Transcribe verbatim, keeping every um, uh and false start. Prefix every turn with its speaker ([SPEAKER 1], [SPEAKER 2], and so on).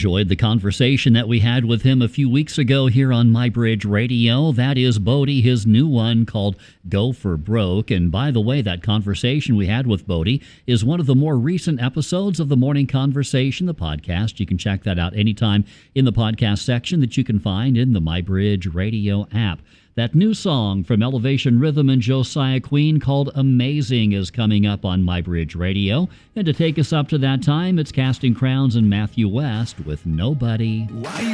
[SPEAKER 1] enjoyed the conversation that we had with him a few weeks ago here on MyBridge Radio. That is Bodie, his new one called Go for Broke. And by the way, that conversation we had with Bodie is one of the more recent episodes of the Morning Conversation, the podcast. You can check that out anytime in the podcast section that you can find in the MyBridge Radio app. That new song from Elevation Rhythm and Josiah Queen called Amazing is coming up on MyBridge Radio. And to take us up to that time, it's Casting Crowns and Matthew West with Nobody.
[SPEAKER 2] Why